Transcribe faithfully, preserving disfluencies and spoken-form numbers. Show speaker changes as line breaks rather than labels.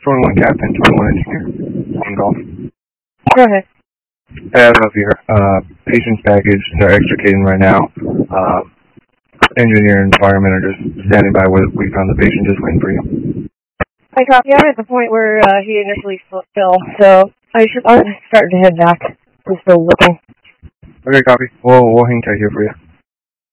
twenty-one Captain, twenty-one Engineer, on golf.
Go ahead.
I have your uh, patient's package. They're extricating right now. Uh, engineer and firemen are just standing by where we found the patient, just waiting for you.
I copy. I'm at the point where uh, he initially fell, so I should, I'm starting to head back. I'm still looking.
Okay, copy. We'll, we'll hang tight here for you.